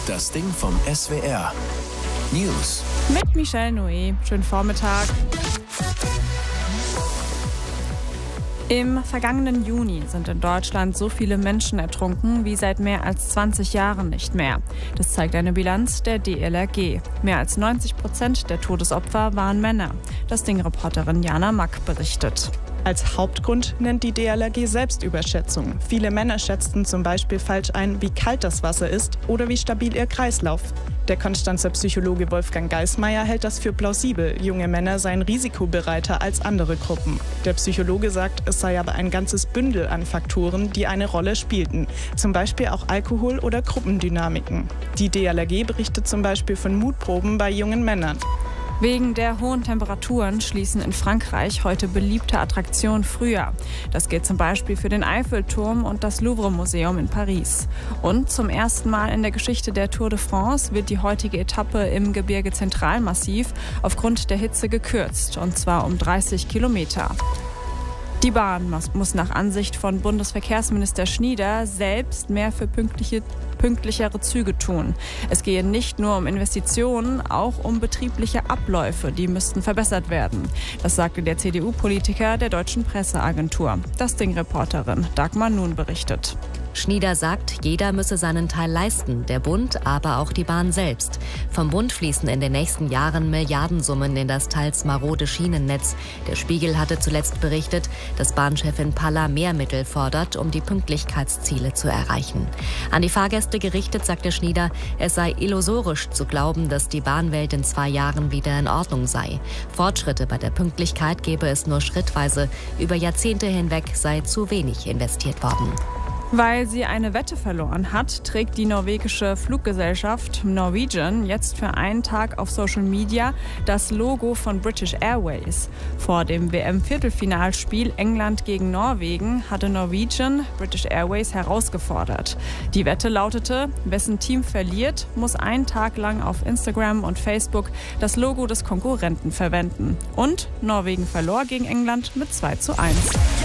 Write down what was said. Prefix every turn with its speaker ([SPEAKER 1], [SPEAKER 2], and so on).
[SPEAKER 1] Das Ding vom SWR. News.
[SPEAKER 2] Mit Michelle Noé. Schönen Vormittag. Im vergangenen Juni sind in Deutschland so viele Menschen ertrunken wie seit mehr als 20 Jahren nicht mehr. Das zeigt eine Bilanz der DLRG. Mehr als 90% der Todesopfer waren Männer. Das Ding-Reporterin Jana Mack berichtet.
[SPEAKER 3] Als Hauptgrund nennt die DLRG Selbstüberschätzung. Viele Männer schätzten zum Beispiel falsch ein, wie kalt das Wasser ist oder wie stabil ihr Kreislauf. Der Konstanzer Psychologe Wolfgang Geismeier hält das für plausibel. Junge Männer seien risikobereiter als andere Gruppen. Der Psychologe sagt, es sei aber ein ganzes Bündel an Faktoren, die eine Rolle spielten. Zum Beispiel auch Alkohol oder Gruppendynamiken. Die DLRG berichtet zum Beispiel von Mutproben bei jungen Männern.
[SPEAKER 2] Wegen der hohen Temperaturen schließen in Frankreich heute beliebte Attraktionen früher. Das gilt zum Beispiel für den Eiffelturm und das Louvre-Museum in Paris. Und zum ersten Mal in der Geschichte der Tour de France wird die heutige Etappe im Gebirge-Zentralmassiv aufgrund der Hitze gekürzt, und zwar um 30 Kilometer. Die Bahn muss nach Ansicht von Bundesverkehrsminister Schnieder selbst mehr für pünktlichere Züge tun. Es gehe nicht nur um Investitionen, auch um betriebliche Abläufe, die müssten verbessert werden. Das sagte der CDU-Politiker der Deutschen Presseagentur. Das Ding-Reporterin Dagmar Nun berichtet.
[SPEAKER 4] Schnieder sagt, jeder müsse seinen Teil leisten, der Bund, aber auch die Bahn selbst. Vom Bund fließen in den nächsten Jahren Milliardensummen in das teils marode Schienennetz. Der Spiegel hatte zuletzt berichtet, dass Bahnchefin Palla mehr Mittel fordert, um die Pünktlichkeitsziele zu erreichen. An die Fahrgäste gerichtet sagte Schnieder, es sei illusorisch zu glauben, dass die Bahnwelt in 2 Jahren wieder in Ordnung sei. Fortschritte bei der Pünktlichkeit gebe es nur schrittweise. Über Jahrzehnte hinweg sei zu wenig investiert worden.
[SPEAKER 2] Weil sie eine Wette verloren hat, trägt die norwegische Fluggesellschaft Norwegian jetzt für einen Tag auf Social Media das Logo von British Airways. Vor dem WM-Viertelfinalspiel England gegen Norwegen hatte Norwegian British Airways herausgefordert. Die Wette lautete, wessen Team verliert, muss einen Tag lang auf Instagram und Facebook das Logo des Konkurrenten verwenden. Und Norwegen verlor gegen England mit 2:1.